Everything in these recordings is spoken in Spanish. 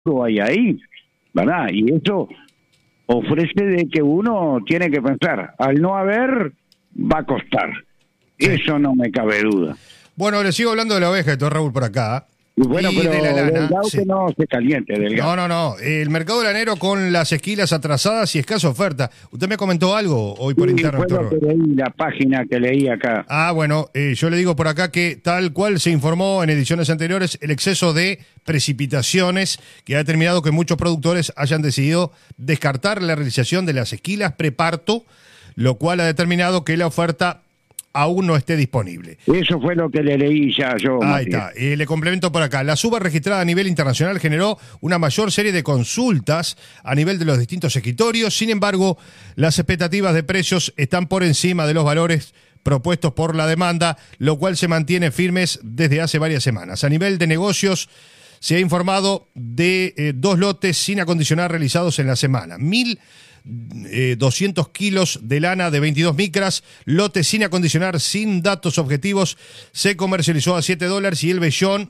hay ahí, ¿verdad? Y eso ofrece de que uno tiene que pensar, al no haber, va a costar. Eso no me cabe duda. Bueno, le sigo hablando de la oveja, doctor Raúl, por acá. Y bueno, y pero de la lana. Delgado Sí. que no se caliente, Delgado. No. El mercado lanero con las esquilas atrasadas y escasa oferta. Usted me comentó algo hoy por Sí, interno, fue doctor lo que Raúl. leí, la página que leí acá. Bueno, yo le digo por acá que tal cual se informó en ediciones anteriores, el exceso de precipitaciones que ha determinado que muchos productores hayan decidido descartar la realización de las esquilas preparto, lo cual ha determinado que la oferta aún no esté disponible. Eso fue lo que le leí ya yo. Ahí Matías. está. Le complemento por acá. La suba registrada a nivel internacional generó una mayor serie de consultas a nivel de los distintos escritorios. Sin embargo, las expectativas de precios están por encima de los valores propuestos por la demanda, lo cual se mantiene firmes desde hace varias semanas. A nivel de negocios, se ha informado de 2 lotes sin acondicionar realizados en la semana. 1.200 kilos de lana de 22 micras, lote sin acondicionar, sin datos objetivos, se comercializó a $7 y el vellón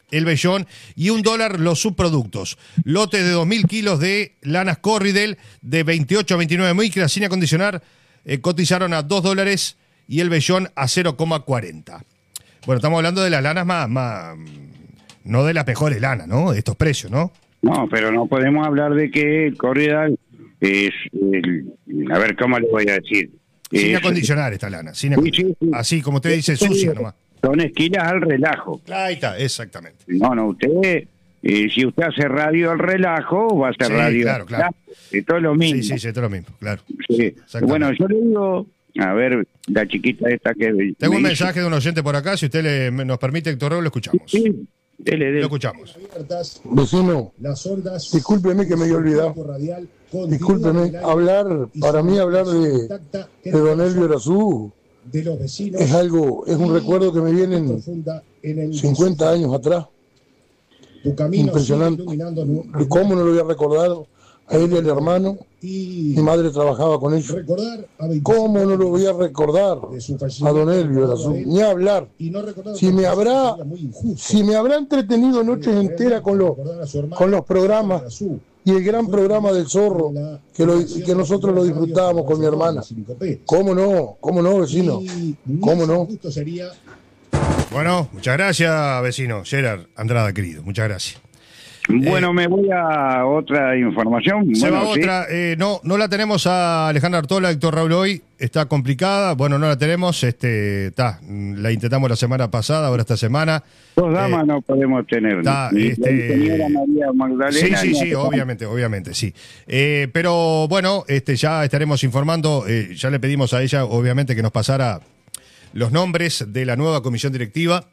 y $1 los subproductos. Lote de 2.000 kilos de lanas Corridel de 28 a 29 micras sin acondicionar, cotizaron a $2 y el vellón a 0,40. Bueno, estamos hablando de las lanas más no de las mejores lanas, ¿no? De estos precios, ¿no? No, pero no podemos hablar de que el Corridal es, a ver, ¿cómo le voy a decir? Sin acondicionar esta lana, sin acondicionar. Sí. Así como usted dice, sucia nomás. Son esquilas al relajo. Ahí está, exactamente. No, usted, si usted hace radio al relajo, va a hacer Sí, radio claro, al claro. relajo. Esto es lo mismo. Sí, esto es lo mismo, claro. Sí. Exactamente. Bueno, yo le digo, a ver, la chiquita esta que... Tengo un me mensaje de un oyente por acá, si usted nos permite, Héctor Raúl, lo escuchamos. Sí, dele. Lo escuchamos. Vecino, discúlpeme que me había olvidado. Discúlpeme, para mí hablar de Don Elvio Erazú es un recuerdo que me viene en 50 años atrás. Impresionante. ¿Cómo no lo había recordado? A él y al hermano, mi madre trabajaba con ellos. ¿Cómo no lo voy a recordar a Don Elvio Erazú? Ni hablar. Si me habrá entretenido noches enteras con los programas y el gran programa del Zorro, que nosotros lo disfrutábamos con mi hermana. ¿Cómo no, vecino? ¿Cómo no? Bueno, muchas gracias, vecino. Gerard Andrada, querido, muchas gracias. Bueno, me voy a otra información. Se Bueno, va sí. otra. No la tenemos a Alejandra Artola, Héctor Raúl hoy. Está complicada. Bueno, no la tenemos. La intentamos la semana pasada, ahora esta semana. 2 damas no podemos tener. Está, Ni la señora María Magdalena. Sí, ni a- obviamente, sí. Pero bueno, ya estaremos informando. Ya le pedimos a ella, obviamente, que nos pasara los nombres de la nueva comisión directiva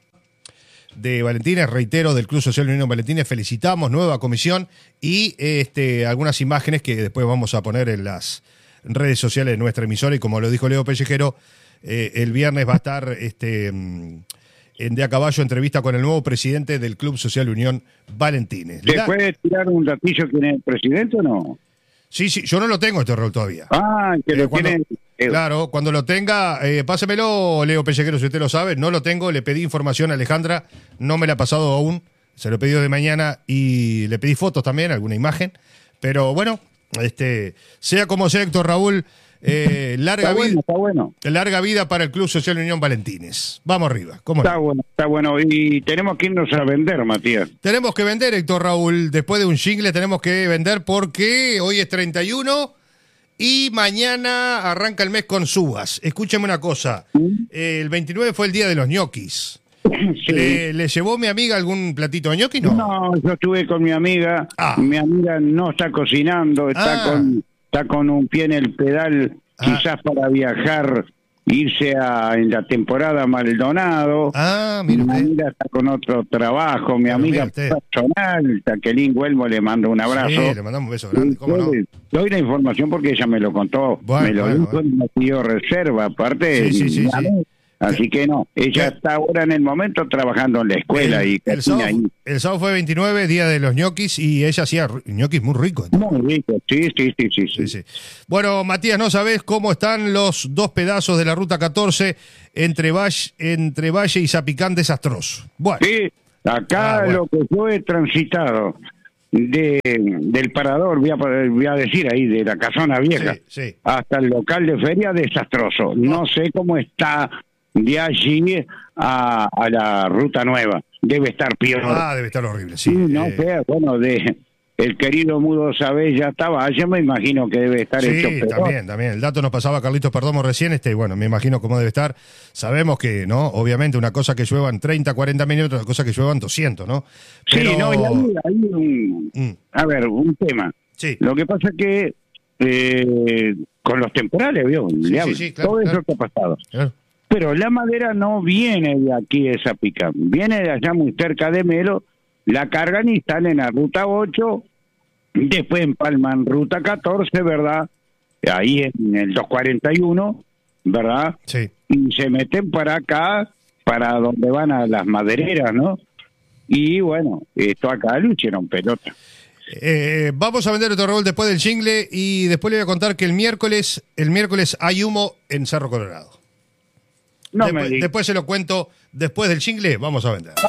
de Valentines, reitero, del Club Social Unión Valentines. Felicitamos, nueva comisión y algunas imágenes que después vamos a poner en las redes sociales de nuestra emisora. Y como lo dijo Leo Pellejero, el viernes va a estar en De a Caballo entrevista con el nuevo presidente del Club Social Unión Valentines. ¿Se puede tirar un ratillo quién es el presidente o no? Sí, yo no lo tengo este rol todavía. Que lo cuando- tiene... Claro, cuando lo tenga, pásemelo, Leo Pelleguero, si usted lo sabe. No lo tengo, le pedí información a Alejandra, no me la ha pasado aún, se lo he pedido de mañana y le pedí fotos también, alguna imagen. Pero bueno, sea como sea, Héctor Raúl, larga vida. Está bueno. Larga vida para el Club Social Unión Valentines. Vamos arriba. ¿Cómo no? Está bueno. Y tenemos que irnos a vender, Matías. Tenemos que vender, Héctor Raúl. Después de un jingle tenemos que vender porque hoy es 31 y mañana arranca el mes con subas. Escúcheme una cosa. El 29 fue el día de los ñoquis. Sí. ¿Le llevó mi amiga algún platito de ñoquis? No. Yo estuve con mi amiga. Mi amiga no está cocinando, está con un pie en el pedal, quizás para viajar, irse en la temporada Maldonado. Mi amiga está con otro trabajo, mi amiga personal, Jacqueline Huelmo, le mando un abrazo. Sí, le mandamos un beso grande, ¿cómo no? Doy la información porque ella me lo contó, me lo dijo y me pidió reserva, aparte. Sí. Así que no, ella está ahora en el momento trabajando en la escuela el sábado fue 29, día de los ñoquis, y ella hacía ñoquis muy ricos. Muy ricos, sí. Bueno, Matías, ¿no sabés cómo están los 2 pedazos de la Ruta 14 entre Valle y Zapicán? Desastroso. Bueno. Sí, acá lo que yo he transitado del parador, voy a decir ahí, de la Casona Vieja, sí. hasta el local de feria, desastroso. No sé cómo está de allí a la Ruta Nueva. Debe estar peor. Debe estar horrible, sí. No sé, bueno, el querido Mudo Sabés ya estaba allá, me imagino que debe estar hecho peor. También. El dato nos pasaba Carlitos Perdomo recién, bueno, me imagino cómo debe estar. Sabemos que, ¿no? Obviamente, una cosa que lluevan 30, 40 minutos, otra cosa que lluevan 200, ¿no? Pero... Sí, no, y hay un tema. Sí. Lo que pasa es que con los temporales, ¿vio? Sí, claro, todo eso que ha pasado. Claro. Pero la madera no viene de aquí, de Zapicán, viene de allá muy cerca de Melo, la cargan y están en la Ruta 8, después empalman Ruta 14, ¿verdad? Ahí en el 241, ¿verdad? Sí. Y se meten para acá, para donde van a las madereras, ¿no? Y bueno, esto acá lo hicieron pelota. Vamos a vender otro rol después del jingle y después le voy a contar que el miércoles hay humo en Cerro Colorado. Después se lo cuento después del jingle, vamos a vender.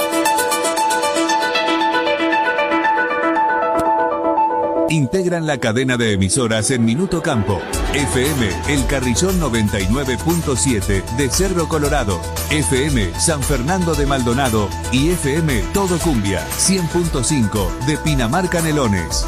Integran la cadena de emisoras en Minuto Campo. FM El Carrizón 99.7 de Cerro Colorado, FM San Fernando de Maldonado y FM Todo Cumbia 100.5 de Pinamar Canelones.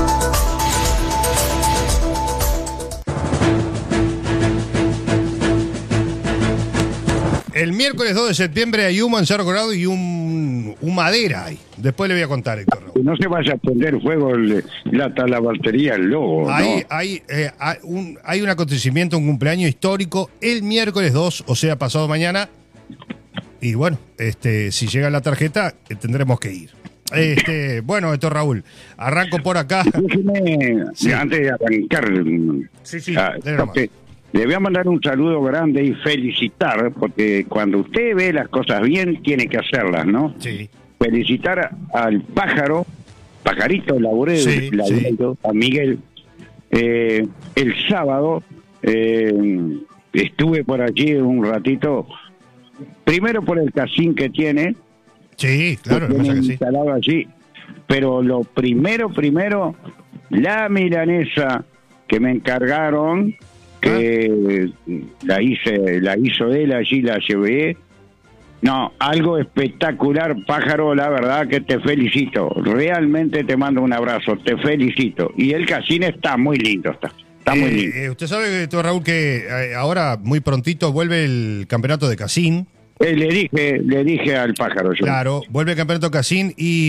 El miércoles 2 de septiembre hay humo en Cerro Colorado y un madera hay. Después le voy a contar, Héctor Raúl. No se vaya a prender fuego la batería, el lobo. Hay un acontecimiento, un cumpleaños histórico el miércoles 2, o sea, pasado mañana. Y bueno, si llega la tarjeta, tendremos que ir. Bueno, Héctor Raúl, arranco por acá. Sí. Antes de arrancar, le voy a mandar un saludo grande y felicitar, porque cuando usted ve las cosas bien, tiene que hacerlas, ¿no? Sí. Felicitar al pajarito laburero, a Miguel. El sábado estuve por allí un ratito, primero por el casín que tiene. Sí, claro, lo que pasa que sí. Instalado allí, pero lo primero, la milanesa que me encargaron, que la hizo él, allí la llevé. No, algo espectacular, pájaro, la verdad que te felicito. Realmente te mando un abrazo, te felicito. Y el casino está muy lindo, está muy lindo. Usted sabe, doctor Raúl, que ahora muy prontito vuelve el campeonato de casín. Le dije al pájaro yo. Claro, vuelve el campeonato casín y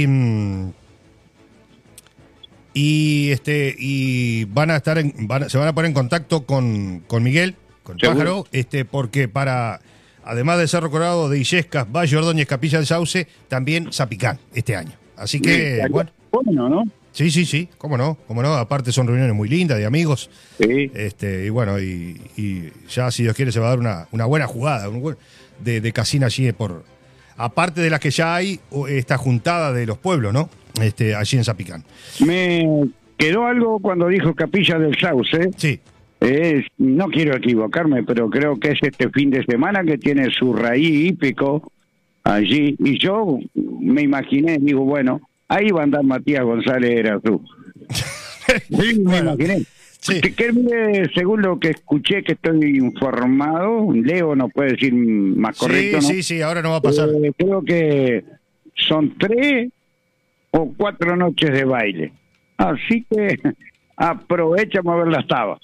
van a estar se van a poner en contacto con Miguel, con el pájaro, porque además de Cerro Colorado, de Illescas, Valle Ordóñez, Capilla del Sauce, también Zapicán este año. Así que, bueno, ¿no? Sí, cómo no, aparte son reuniones muy lindas de amigos. Sí. Y bueno, y ya si Dios quiere se va a dar una buena jugada de casino allí aparte de las que ya hay, esta juntada de los pueblos, ¿no? Allí en Zapicán. Me quedó algo cuando dijo Capilla del Sauce. Sí. No quiero equivocarme, pero creo que es este fin de semana que tiene su raíz hípico allí. Y yo me imaginé, digo, bueno, ahí va a andar Matías González Erazú. Sí, me imaginé. Sí. Que según lo que escuché, que estoy informado, Leo no puede decir más correcto, ¿no? Sí, ahora no va a pasar. Creo que son 3 o 4 noches de baile. Así que aprovechamos a ver las tabas.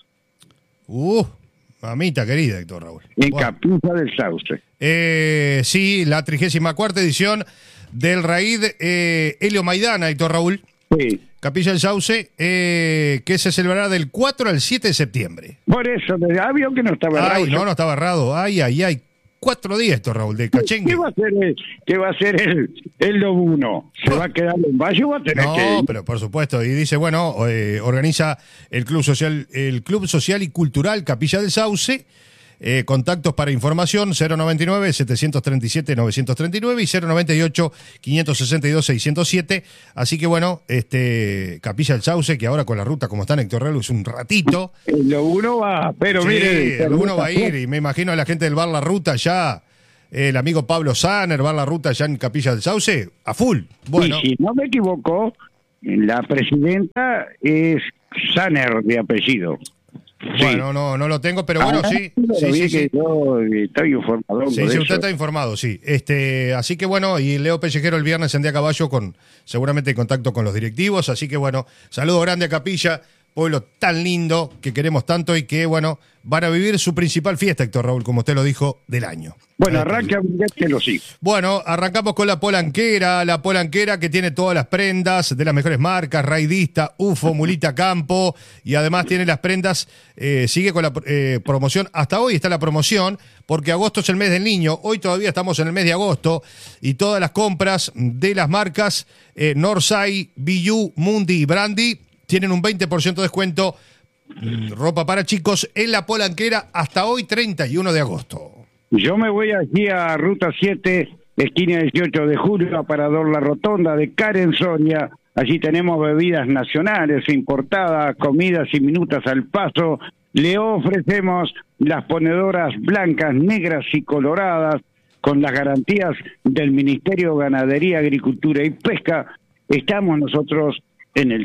Mamita querida, Héctor Raúl. En Capilla del Sauce. Sí, la 34ª edición del Raíz Helio Maidana, Héctor Raúl. Sí. Capilla del Sauce, que se celebrará del 4 al 7 de septiembre. Por eso, vio que no estaba errado. No estaba errado. Ay. 4 días, Héctor Raúl, de cachengue. ¿Qué va a hacer el Lobuno? ¿Se va a quedar en Valle o va a tener que ir? No, pero por supuesto. Y dice, bueno, organiza el Club Social y Cultural Capilla del Sauce. Contactos para información 099-737-939 y 098-562-607. Así que bueno, Capilla del Sauce, que ahora con la ruta como está en Héctor Raúl es un ratito. El Lobuno va, pero sí, mire. El Lobuno va a ir y me imagino a la gente del Bar La Ruta ya, el amigo Pablo Saner, Bar La Ruta ya en Capilla del Sauce, a full. Bueno. Y si no me equivoco, La presidenta es Saner de apellido. Bueno, Sí. no lo tengo, pero bueno, sí. Que yo estoy informado. Sí, usted está informado, sí. Así que bueno, y Leo Pellejero el viernes andé a caballo seguramente en contacto con los directivos, así que bueno, saludo grande a Capilla, pueblo tan lindo que queremos tanto y que bueno, van a vivir su principal fiesta, Héctor Raúl, como usted lo dijo, del año. Bueno, arranca que lo sí. Bueno, arrancamos con la Polanquera que tiene todas las prendas de las mejores marcas, Raidista, UFO, Mulita Campo, y además tiene las prendas, sigue con la promoción, hasta hoy está la promoción, porque agosto es el mes del niño, hoy todavía estamos en el mes de agosto, y todas las compras de las marcas Norsay, Biyu, Mundi y Brandy tienen un 20% de descuento, ropa para chicos, en la Polanquera hasta hoy 31 de agosto. Yo me voy aquí a Ruta 7, esquina 18 de julio, Aparador La Rotonda de Karen Soria. Allí tenemos bebidas nacionales, importadas, comidas y minutas al paso. Le ofrecemos las ponedoras blancas, negras y coloradas con las garantías del Ministerio de Ganadería, Agricultura y Pesca. Estamos nosotros en el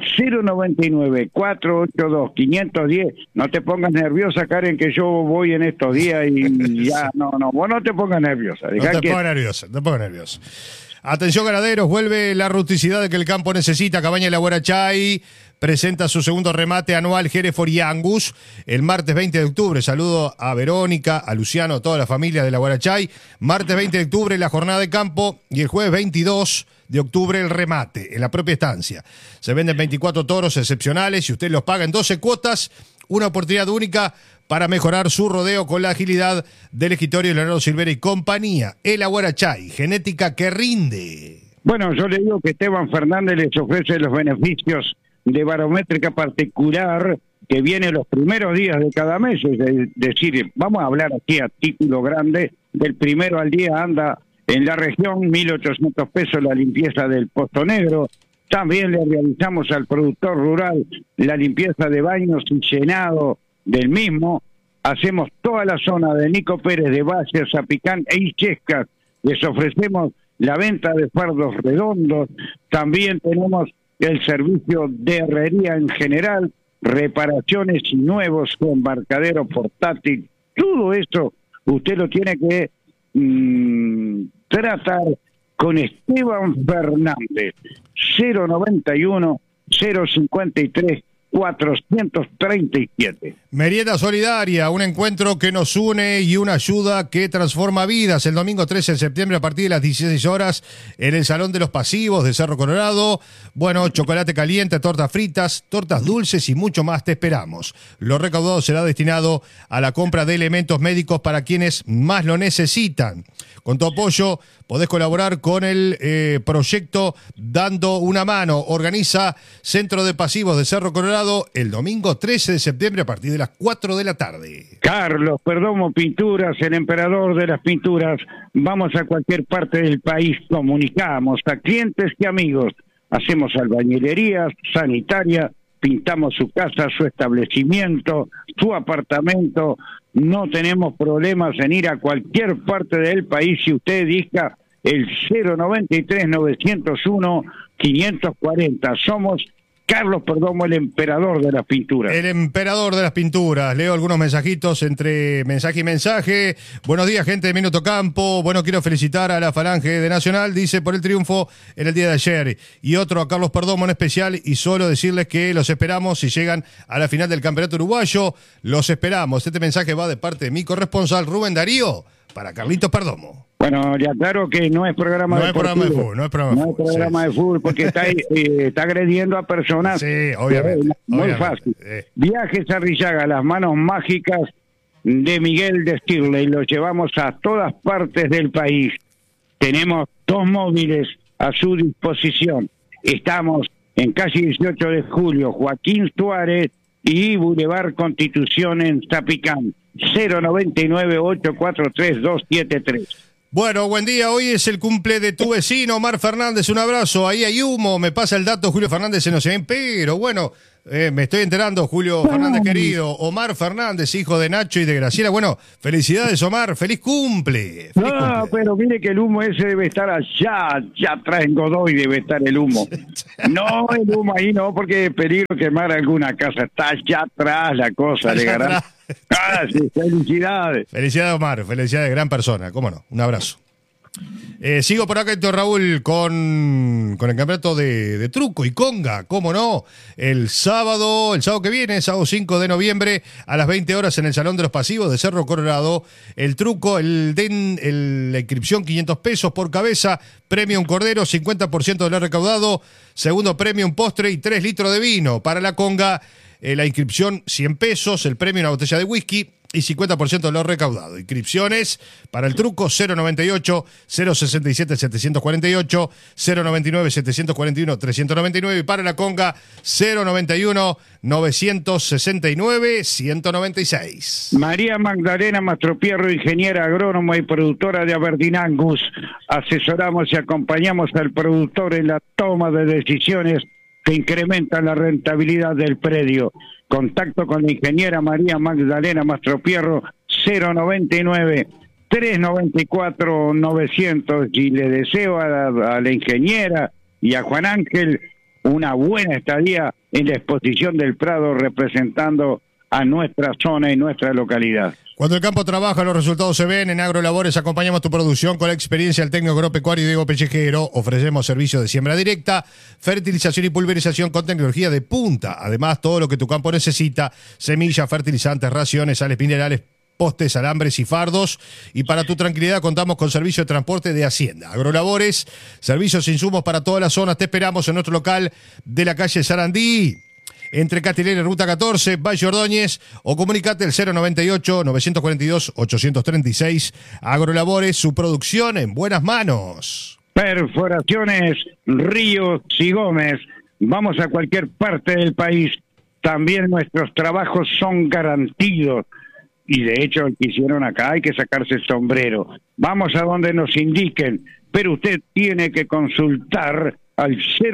099-482-510. No te pongas nerviosa, Karen, que yo voy en estos días y ya, vos no te pongas nerviosa. No te pongas nerviosa. Atención ganaderos, vuelve la rusticidad que el campo necesita. Cabaña La Guarachay presenta su segundo remate anual Hereford y Angus el martes 20 de octubre. Saludo a Verónica, a Luciano, a toda la familia de La Guarachay. Martes 20 de octubre la jornada de campo y el jueves 22 de octubre el remate en la propia estancia. Se venden 24 toros excepcionales y usted los paga en 12 cuotas. Una oportunidad única para mejorar su rodeo con la agilidad del escritorio de Leonardo Silvera y compañía. El Aguarachay, genética que rinde. Bueno, yo le digo que Esteban Fernández les ofrece los beneficios de barométrica particular que viene los primeros días de cada mes. Es decir, vamos a hablar aquí a título grande, del primero al día anda en la región 1.800 pesos la limpieza del Pozo Negro. También le realizamos al productor rural la limpieza de baños y llenado del mismo. Hacemos toda la zona de Nico Pérez, de Valle, Zapicán e Illescas. Les ofrecemos la venta de fardos redondos. También tenemos el servicio de herrería en general, reparaciones y nuevos embarcadero portátil. Todo eso usted lo tiene que tratar con Esteban Fernández. 091-053-437. Merienda Solidaria, un encuentro que nos une y una ayuda que transforma vidas. El domingo 13 de septiembre a partir de las 16 horas en el Salón de los Pasivos de Cerro Colorado. Bueno, chocolate caliente, tortas fritas, tortas dulces y mucho más te esperamos. Lo recaudado será destinado a la compra de elementos médicos para quienes más lo necesitan. Con tu apoyo podés colaborar con el proyecto Dando una Mano. Organiza Centro de Pasivos de Cerro Colorado el domingo 13 de septiembre a partir de las 4 de la tarde. Carlos Perdomo Pinturas, el emperador de las pinturas. Vamos a cualquier parte del país, comunicamos a clientes y amigos. Hacemos albañilerías, sanitaria, pintamos su casa, su establecimiento, su apartamento. No tenemos problemas en ir a cualquier parte del país si usted diga el 093-901-540. Somos Carlos Perdomo, el emperador de las pinturas. El emperador de las pinturas. Leo algunos mensajitos entre mensaje y mensaje. Buenos días, gente de Minuto Campo. Bueno, quiero felicitar a la Falange de Nacional, dice, por el triunfo en el día de ayer. Y otro a Carlos Perdomo en especial, y solo decirles que los esperamos si llegan a la final del Campeonato Uruguayo. Los esperamos. Este mensaje va de parte de mi corresponsal Rubén Darío para Carlitos Perdomo. Bueno, ya claro que no es programa de fútbol. No es programa de fútbol porque está agrediendo a personas. Sí, obviamente. Muy fácil. Viajes a Arrillaga, las manos mágicas de Miguel de Stirley. Los llevamos a todas partes del país. Tenemos 2 móviles a su disposición. Estamos en calle 18 de julio, Joaquín Suárez y Boulevard Constitución en Zapicán. 099-843-273. Bueno, buen día. Hoy es el cumple de tu vecino, Omar Fernández. Un abrazo. Ahí hay humo. Me pasa el dato, Julio Fernández se nos ven. Pero bueno, Me estoy enterando, Julio Fernández querido. Omar Fernández, hijo de Nacho y de Graciela. Bueno, felicidades, Omar. ¡Feliz cumple! ¡Feliz cumple! Pero mire que el humo ese debe estar allá atrás en Godoy debe estar el humo. No, el humo ahí no, porque es peligro quemar alguna casa. Está allá atrás la cosa, le garantizan. Sí, felicidades. Felicidades, Omar. Felicidades, gran persona. ¿Cómo no? Un abrazo. Sigo por acá, Héctor Raúl, con el campeonato de truco y conga, cómo no, el sábado que viene, sábado 5 de noviembre, a las 20 horas en el Salón de los Pasivos de Cerro Colorado, el truco, la inscripción 500 pesos por cabeza, premio un cordero, 50% de lo recaudado, segundo premio un postre y 3 litros de vino. Para la conga, la inscripción 100 pesos, el premio una botella de whisky y 50% de lo recaudado. Inscripciones para el truco 098-067-748, 099-741-399 y para la conga 091-969-196. María Magdalena Mastropierro, ingeniera agrónoma y productora de Aberdeen Angus. Asesoramos y acompañamos al productor en la toma de decisiones que incrementan la rentabilidad del predio. Contacto con la ingeniera María Magdalena Mastropierro, 099-394-900. Y le deseo a la ingeniera y a Juan Ángel una buena estadía en la exposición del Prado, representando a nuestra zona y nuestra localidad. Cuando el campo trabaja, los resultados se ven. En Agrolabores acompañamos tu producción con la experiencia del técnico agropecuario Diego Pellejero. Ofrecemos servicios de siembra directa, fertilización y pulverización con tecnología de punta. Además, todo lo que tu campo necesita: semillas, fertilizantes, raciones, sales minerales, postes, alambres y fardos. Y para tu tranquilidad contamos con servicio de transporte de Hacienda. Agrolabores, servicios e insumos para todas las zonas. Te esperamos en nuestro local de la calle Sarandí, entre Catilera y Ruta 14, Valle Ordóñez, o comunicate al 098-942-836. Agrolabores, su producción en buenas manos. Perforaciones Ríos y Gómez. Vamos a cualquier parte del país. También nuestros trabajos son garantidos. Y de hecho, el que hicieron acá hay que sacarse el sombrero. Vamos a donde nos indiquen, pero usted tiene que consultar al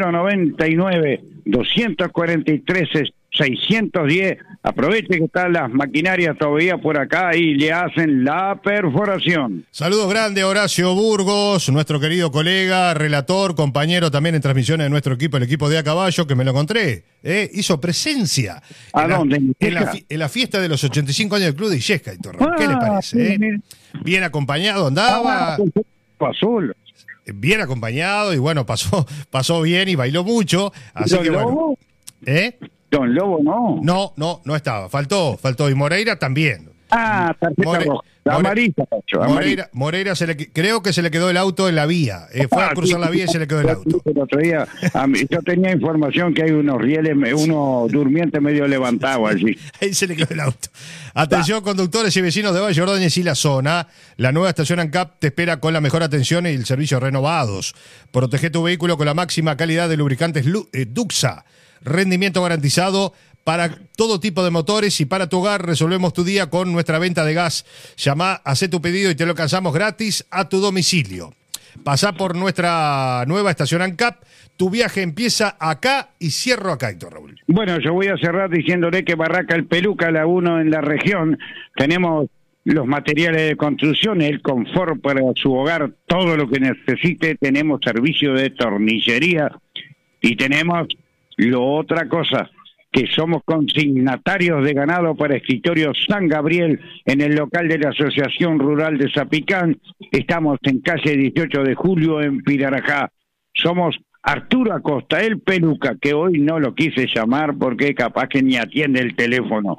099-243-610. Aproveche que están las maquinarias todavía por acá y le hacen la perforación. Saludos grandes, Horacio Burgos, nuestro querido colega, relator, compañero también en transmisiones de nuestro equipo, el equipo de A Caballo, que me lo encontré. Hizo presencia. ¿A dónde? En la fiesta de los 85 años del Club de Illesca, ¿qué les parece? Bien acompañado, andaba. Azul. Bien acompañado y bueno, pasó bien y bailó mucho. Así que Lobo? Bueno. Don Lobo No estaba. Faltó. Y Moreira también. Tarjeta roja. Amarilla, Moreira creo que se le quedó el auto en la vía. Fue a cruzar la vía y se le quedó el auto. El otro día, yo tenía información que hay unos rieles, unos durmientes medio levantados allí. Ahí se le quedó el auto. Atención, conductores y vecinos de Valle Ordóñez y la zona. La nueva estación ANCAP te espera con la mejor atención y el servicio renovados. Protege tu vehículo con la máxima calidad de lubricantes Duxa. Rendimiento garantizado para todo tipo de motores y para tu hogar. Resolvemos tu día con nuestra venta de gas. Llamá, hacé tu pedido y te lo alcanzamos gratis a tu domicilio. Pasá por nuestra nueva estación ANCAP. Tu viaje empieza acá y cierro acá, Héctor Raúl. Bueno, yo voy a cerrar diciéndole que Barraca El Peluca, la 1 en la región, tenemos los materiales de construcción, el confort para su hogar, todo lo que necesite. Tenemos servicio de tornillería y tenemos otra cosa, que somos consignatarios de ganado para Escritorio San Gabriel en el local de la Asociación Rural de Zapicán. Estamos en calle 18 de Julio en Pirarajá. Somos Arturo Acosta, el Peluca, que hoy no lo quise llamar porque capaz que ni atiende el teléfono.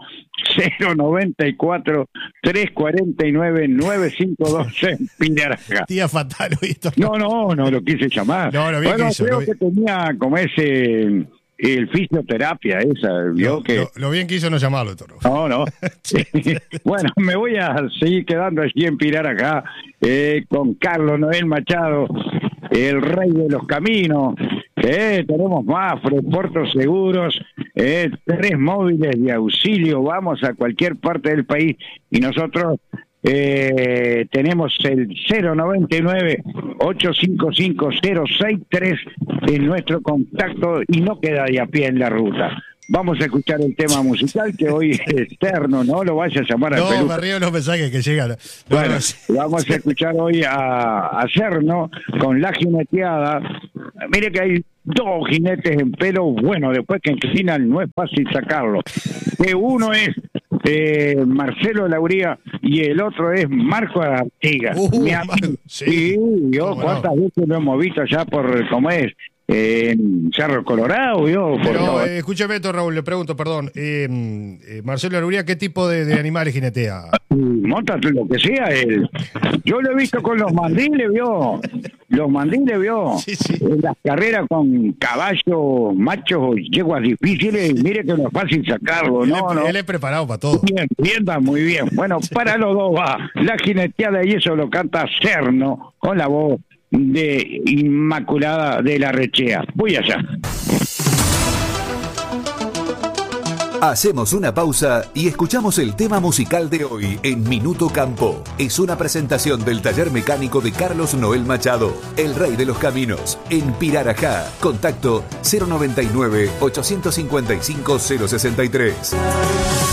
094-349-952 en Pirarajá. Tía fatal, ¿viste? No lo quise llamar. No, lo bien bueno, que hizo, creo que tenía como ese... el fisioterapia esa, ¿vio? Lo bien que hizo no llamarlo, Héctor. No. Bueno, me voy a seguir quedando allí en Pirarajá con Carlos Noel Machado, el rey de los caminos. Tenemos más Freportos Seguros, 3 móviles de auxilio. Vamos a cualquier parte del país y nosotros tenemos el 099-855-063 en nuestro contacto y no queda de a pie en la ruta. vamos a escuchar el tema musical que hoy es externo, no lo vayas a llamar al No, me río los mensajes que llegan. No, bueno, vamos a escuchar hoy a Cerno con La Jineteada. Mire que hay 2 jinetes en pelo, bueno, después que inclinan no es fácil sacarlo. Que uno es Marcelo Lauría y el otro es Marco Artigas. Sí, yo cuántas veces lo hemos visto ya por, ¿cómo es? En Cerro Colorado, yo. Pero escúcheme esto, Raúl, le pregunto, perdón. Marcelo Lauría, ¿qué tipo de animales jinetea? Monta lo que sea él. Yo lo he visto con los mandiles, vio. Los mandiles, vio. Sí. En las carreras con caballos, machos, yeguas difíciles. Mire que no es fácil sacarlo, Él es preparado para todo. Bien, muy bien. Bueno, para los dos va La Jineteada y eso lo canta Cerno con la voz de Inmaculada de la Rechea. Voy allá. Hacemos una pausa y escuchamos el tema musical de hoy en Minuto Campo. Es una presentación del taller mecánico de Carlos Noel Machado, el rey de los caminos, en Pirarajá. Contacto 099-855-063.